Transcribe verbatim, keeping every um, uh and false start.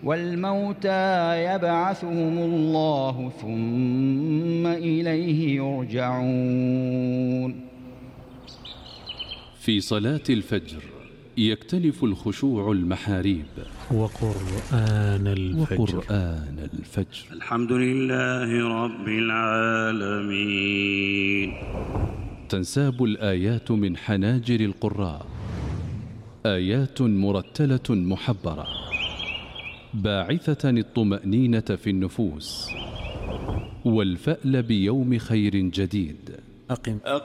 والموتى يبعثهم الله ثم إليه يرجعون. في صلاة الفجر يكتنف الخشوع المحاريب. وقرآن الفجر, وقرآن الفجر. الحمد لله رب العالمين. تنساب الآيات من حناجر القراء، آيات مرتلة محبرة باعثة الطمأنينة في النفوس والفأل بيوم خير جديد. أقم